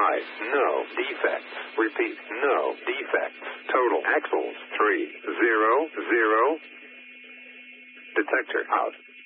No defects. Repeat, no defects. Total axles 300. Detector out.